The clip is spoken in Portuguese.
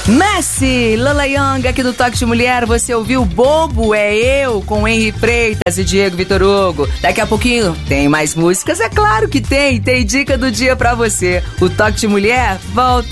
Messi, Lala Young aqui do Toque de Mulher. Você ouviu Bobo é Eu com Henry Freitas e Diego Vitor Hugo. Daqui a pouquinho tem mais músicas, é claro que tem dica do dia pra você. O Toque de Mulher volta